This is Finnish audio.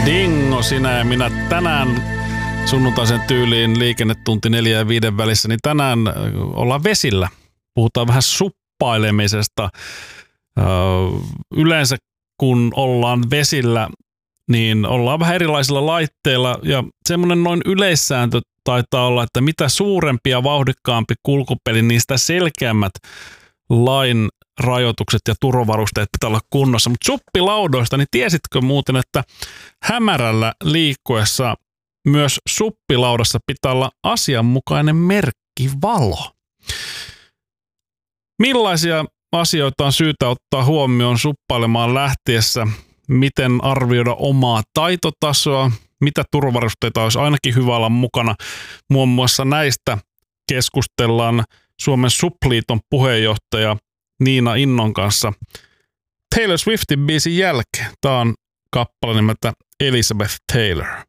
Dingo, sinä ja minä tänään sunnuntaisen tyyliin liikennetunti 4 ja 5 välissä, niin tänään ollaan vesillä. Puhutaan vähän suppailemisesta. Yleensä kun ollaan vesillä, niin ollaan vähän erilaisilla laitteilla ja semmoinen noin yleissääntö taitaa olla, että mitä suurempi ja vauhdikkaampi kulkupeli, niin sitä selkeämmät lain rajoitukset ja turvavarusteet pitää olla kunnossa. Mutta suppilaudoista, niin tiesitkö muuten, että hämärällä liikkuessa myös suppilaudassa pitää olla asianmukainen merkkivalo? Millaisia asioita on syytä ottaa huomioon suppailemaan lähtiessä? Miten arvioida omaa taitotasoa? Mitä turvavarusteita olisi ainakin hyvä olla mukana? Muun muassa näistä keskustellaan Suomen Supliiton puheenjohtaja Niina Innon kanssa Taylor Swiftin biisin jälkeen. Tämä on kappale nimeltä Elizabeth Taylor.